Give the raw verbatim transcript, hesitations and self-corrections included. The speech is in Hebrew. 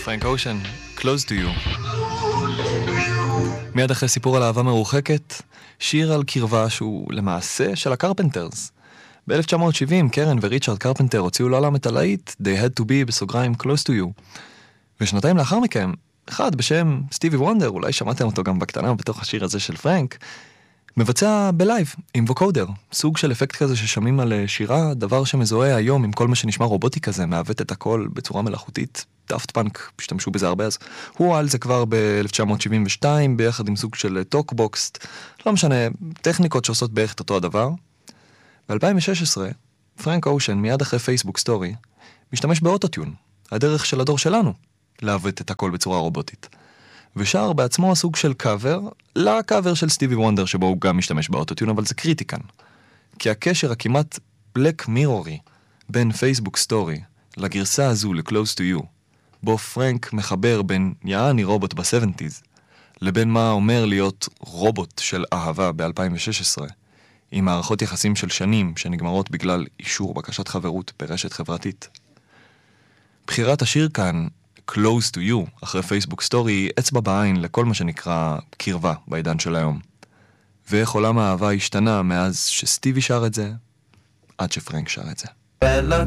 פרנק אושן, Close to You. מיד אחרי סיפור על אהבה מרוחקת, שיר על קרבה שהוא למעשה של הקרפנטרס. ב-אלף תשע מאות שבעים קרן וריצ'רד קרפנטר הוציאו לעולם את הלהיט They had to be בסוגריים Close to You. ושנתיים לאחר מכן, אחד בשם סטיבי וונדר, אולי שמעתם אותו גם בקטנה בתוך השיר הזה של פרנק, מבצע בלייב עם ווקודר, סוג של אפקט כזה ששמים על שירה, דבר שמזוהה היום עם כל מה שנשמע רובוטי כזה, מעוות את הכל בצורה מלאכותית. דאפט פאנק השתמשו בזה הרבה, אז הוא על זה כבר ב-אלף תשע מאות שבעים ושתיים ביחד עם סוג של טוקבוקס, לא משנה, טכניקות שעושות בערך את אותו הדבר. ב-אלפיים ושש עשרה פרנק אושן מיד אחרי פייסבוק סטורי משתמש באוטוטיון, הדרך של הדור שלנו לעוות את הכל בצורה רובוטית, ושר בעצמו סוג של קאבר לקאבר של סטיבי וונדר שבו הוא גם משתמש באוטוטיון, אבל זה קריטי כאן כי הקשר הכמעט בלק מירורי בין פייסבוק סטורי לגרסה הזו ל-Close to You, בו פרנק מחבר בין יעני רובוט ב-שבעים לבין מה אומר להיות רובוט של אהבה ב-אלפיים ושש עשרה, עם מערכות יחסים של שנים שנגמרות בגלל אישור בקשת חברות ברשת חברתית. בחירת השיר כאן, Close to You, אחרי פייסבוק סטורי, היא אצבע בעין לכל מה שנקרא קרבה בעידן של היום. ואיך עולם האהבה השתנה מאז שסטיבי שר את זה, עד שפרנק שר את זה. Bella